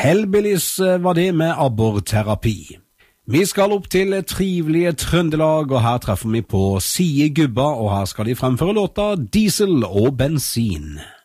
Hellbillies var det med abborterapi. Vi skal opp til trivelige Trøndelag, og her treffer vi på Sie Gubba, og her skal de fremføre låta Diesel og bensin.